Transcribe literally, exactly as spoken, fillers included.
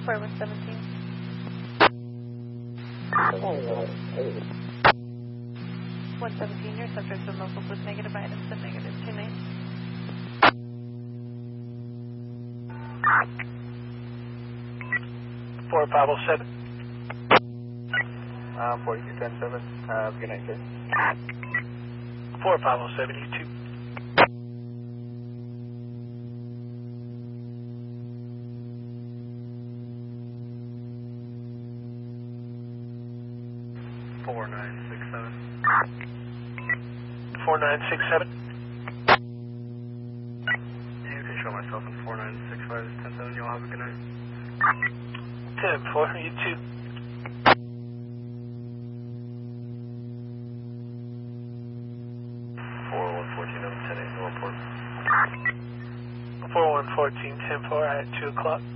four one seventeen. one seventeen, your subject is local with negative items and negative two names. four five oh seven. Uh, forty-two ten seven. Uh, good night, sir. four five oh seven, you two. four nine six seven. four nine six seven. You can show myself in four nine six five ten seven. You all have a good night. ten four, you two. four one fourteen, ten eight, no report. four one fourteen, ten four at two o'clock.